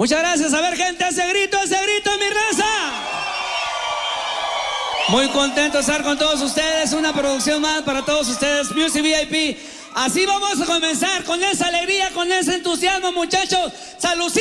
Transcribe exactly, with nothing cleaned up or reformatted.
Muchas gracias. A ver, gente, ese grito, ese grito, mi raza. Muy contento de estar con todos ustedes. Una producción más para todos ustedes, Music V I P. Así vamos a comenzar, con esa alegría, con ese entusiasmo, muchachos. Salud.